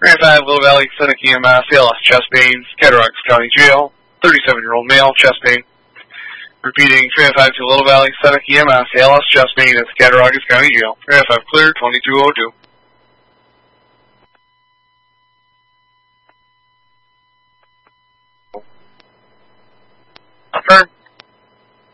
305 Little Valley, Seneca EMS, ALS chest pain, Cattaraugus County Jail, 37-year-old male, chest pain. Repeating, 305 to Little Valley, Seneca EMS, ALS chest pain at Cattaraugus County Jail, 305 clear, 2202.